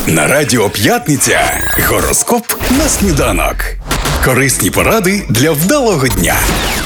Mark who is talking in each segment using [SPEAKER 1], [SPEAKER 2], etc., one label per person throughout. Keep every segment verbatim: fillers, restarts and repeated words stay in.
[SPEAKER 1] На Радіо П'ятниця гороскоп на сніданок. Корисні поради для вдалого дня.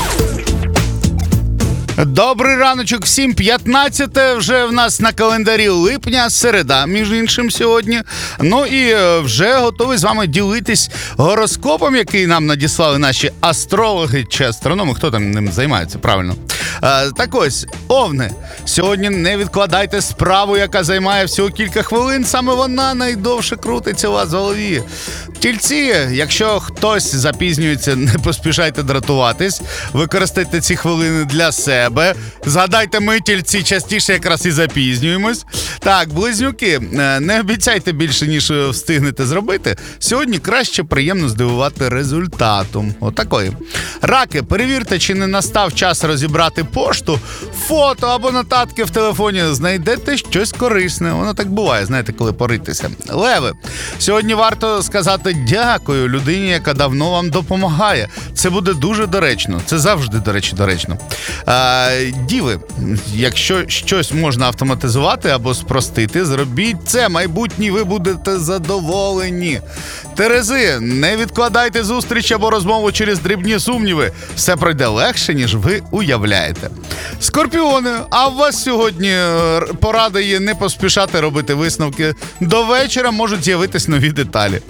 [SPEAKER 2] Добрий раночок всім. п'ятнадцяте вже в нас на календарі липня, середа, між іншим, сьогодні. Ну і вже готовий з вами ділитись гороскопом, який нам надіслали наші астрологи чи астрономи. Хто там ним займається, правильно? А, так ось, овни, сьогодні не відкладайте справу, яка займає всього кілька хвилин. Саме вона найдовше крутиться у вас в голові. Тільці, якщо хтось запізнюється, не поспішайте дратуватись. Використайте ці хвилини для себе. Згадайте, ми, тільці, частіше якраз і запізнюємось. Так, близнюки, не обіцяйте більше, ніж встигнете зробити. Сьогодні краще приємно здивувати результатом. Отакої. Раки, перевірте, чи не настав час розібрати пошту, фото або нотатки в телефоні. Знайдете щось корисне. Воно так буває, знаєте, коли поритися. Леви, сьогодні варто сказати дякую людині, яка давно вам допомагає. Це буде дуже доречно. Це завжди, до речі, доречно. А, діви, якщо щось можна автоматизувати або спростити, зробіть це. Майбутнє ви будете задоволені. Терези, не відкладайте зустріч або розмову через дрібні сумніви. Все пройде легше, ніж ви уявляєте. Скорпіони, а у вас сьогодні порада є не поспішати робити висновки. До вечора можуть з'явитись нові деталі.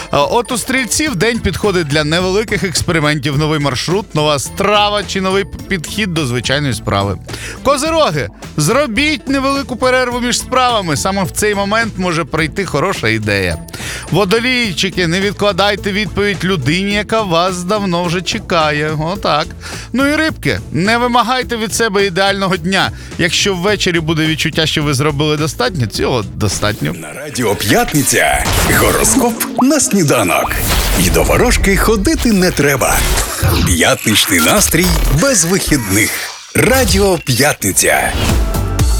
[SPEAKER 2] От у стрільців день підходить для невеликих експериментів. Новий маршрут, нова страва чи новий підхід до звичайної справи. Козироги, зробіть невелику перерву між справами. Саме в цей момент може прийти хороша ідея. Водолійчики, не відкладайте відповідь людині, яка вас давно вже чекає. Отак. Ну і рибки, не вимагайте від себе ідеального дня. Якщо ввечері буде відчуття, що ви зробили достатньо, цього достатньо.
[SPEAKER 1] На Радіо П'ятниця гороскоп на сніданок. І до ворожки ходити не треба. П'ятничний настрій без вихідних. Радіо П'ятниця.